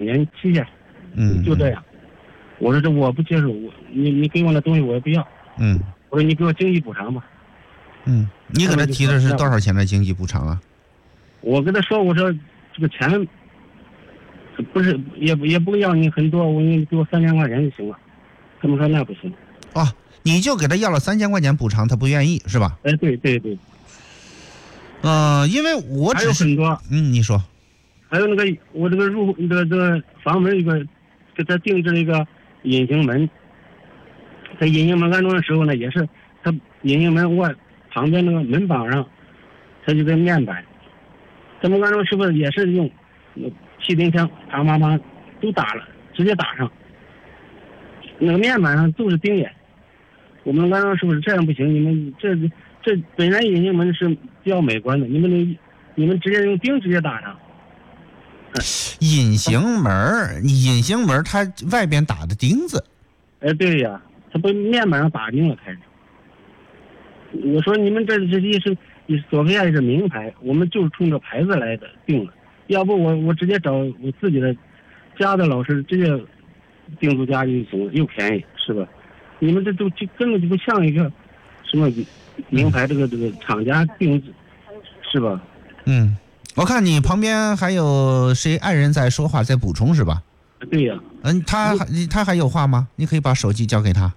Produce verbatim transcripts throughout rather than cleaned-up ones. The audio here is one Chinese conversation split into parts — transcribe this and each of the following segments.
年期限， 嗯， 就这样。我说这我不接受，我你你给我的东西我也不要。 嗯， 我说你给我经济补偿吧。 嗯，你给他提的是多少钱的经济补偿啊？ 我跟他说，我说这个钱不是也也不要你很多，我你给我三千块钱就行了。他们说那不行。 哦，你就给他要了三千块钱补偿，他不愿意是吧？ 哎，对对对。 呃，因为我只是还有很多， 嗯，你说。 还有那个我这个入这个这个房门一个给他定制了一个隐形门，在隐形门安装的时候呢，也是他隐形门外旁边那个门板上，他就在面板，他们安装是不是也是用气钉枪啪啪啪都打了，直接打上，那个面板上都是钉眼。我们安装是不是这样不行？你们这这本来隐形门是比较美观的，你们那你们直接用钉直接打上。 隐形门，隐形门它外边打的钉子。 哎，对呀，它不面板上打钉了开始。我说你们这这些是索菲亚是名牌，我们就是冲着牌子来的定了，要不我我直接找我自己的家的老师直接定做家具就行了，又便宜是吧？你们这都就根本就不像一个什么名牌这个这个厂家定制，是吧？ 嗯。我看你旁边还有谁爱人在说话，在补充是吧？ 对呀。 嗯，他他还有话吗？你可以把手机交给他。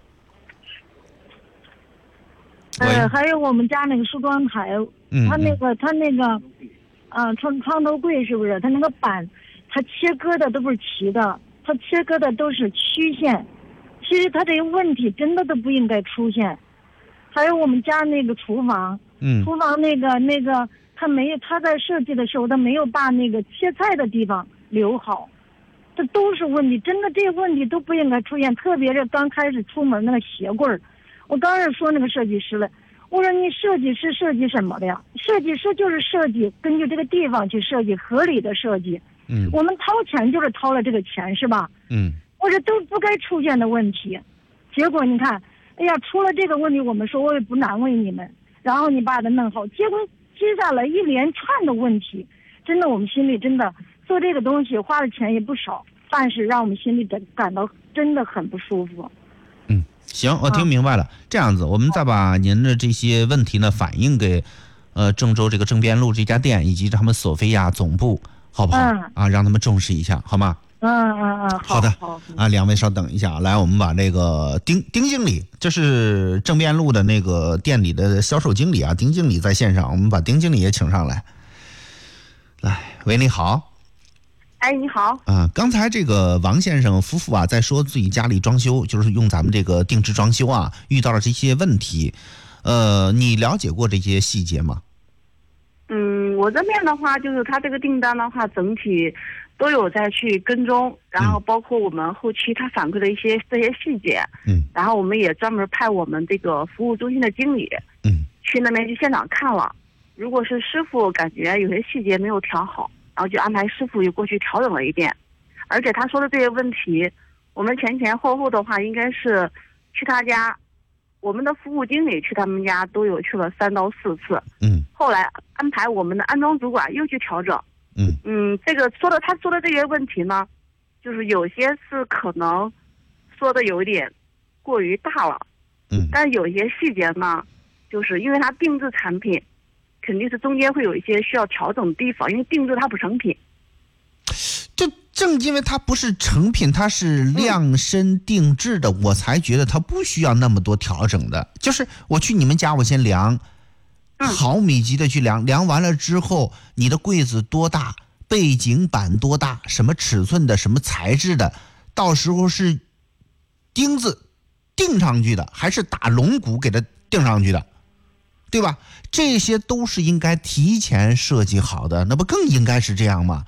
呃，还有我们家那个梳妆台， 嗯， 他那个他那个，啊，床床头柜是不是？他那个板，他切割的都不是齐的，他切割的都是曲线。其实他这个问题真的都不应该出现。还有我们家那个厨房， 嗯， 厨房那个那个。他没有，他在设计的时候，他没有把那个切菜的地方留好，这都是问题。真的，这些问题都不应该出现。特别是刚开始出门那个鞋柜儿，我刚才说那个设计师了，我说你设计师设计什么的呀？设计师就是设计，根据这个地方去设计合理的设计。 嗯， 我们掏钱就是掏了这个钱，是吧？ 嗯， 我这都不该出现的问题，结果你看，哎呀，出了这个问题，我们说我也不难为你们，然后你把它弄好，结果。接下来一连串的问题，真的我们心里真的做这个东西花的钱也不少，但是让我们心里感感到真的很不舒服。 嗯，行，我听明白了。啊、这样子，我们再把您的这些问题呢反映给呃郑州这个正边路这家店以及他们索菲亚总部，好不好？ 嗯、 啊，让他们重视一下，好吗？ 嗯嗯嗯， 好的，好啊，两位稍等一下，来，我们把这个丁丁经理，这是正边路的那个店里的销售经理啊，丁经理在线上，我们把丁经理也请上来。来，喂，你好。 哎，你好。 啊，刚才这个王先生夫妇啊，在说自己家里装修，就是用咱们这个定制装修啊，遇到了这些问题，呃，你了解过这些细节吗？ 嗯，我这边的话，就是他这个订单的话，整体都有在去跟踪，然后包括我们后期他反馈的一些这些细节， 嗯， 然后我们也专门派我们这个服务中心的经理， 嗯， 去那边去现场看了，如果是师傅感觉有些细节没有调好，然后就安排师傅又过去调整了一遍，而且他说的这些问题，我们前前后后的话，应该是去他家，我们的服务经理去他们家都有去了三到四次， 嗯， 后来安排我们的安装主管又去调整。 嗯嗯，这个说的他说的这些问题呢，就是有些是可能说的有一点过于大了， 嗯， 但有一些细节呢，就是因为它定制产品，肯定是中间会有一些需要调整的地方，因为定制它不成品。 就正因为它不是成品，它是量身定制的，嗯、我才觉得它不需要那么多调整的。就是我去你们家，我先量。毫米级的去量，量完了之后，你的柜子多大，背景板多大，什么尺寸的，什么材质的，到时候是钉子钉上去的，还是打龙骨给它钉上去的，对吧？这些都是应该提前设计好的，那不更应该是这样吗？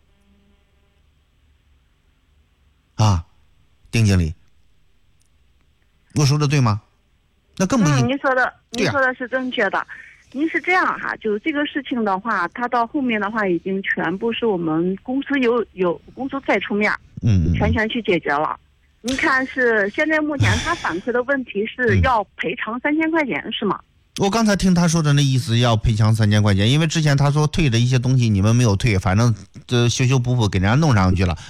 啊，丁经理，我说的对吗？那更不应该。 嗯，您说的，您说的是正确的。您是这样哈，就这个事情的话，它到后面的话已经全部是我们公司有有公司再出面， 嗯， 全权去解决了。您看是现在目前他反馈的问题是要赔偿三千块钱是吗？ 我刚才听他说的那意思要赔偿三千块钱，因为之前他说退的一些东西你们没有退，反正这修修补补给人家弄上去了。